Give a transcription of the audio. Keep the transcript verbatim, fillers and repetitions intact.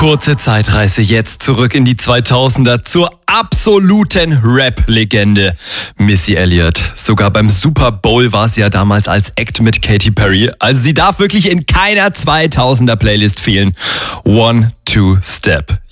Kurze Zeitreise jetzt zurück in die zweitausender zur absoluten Rap-Legende Missy Elliott. Sogar beim Super Bowl war sie ja damals als Act mit Katy Perry. Also sie darf wirklich in keiner zweitausender Playlist fehlen. One, Two, Step.